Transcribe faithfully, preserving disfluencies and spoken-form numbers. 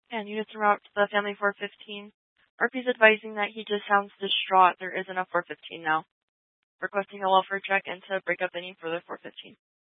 And units en route to the family four fifteen. R P's advising that he just sounds distraught. There isn't a four fifteen now. Requesting a welfare check and to break up any further four fifteen.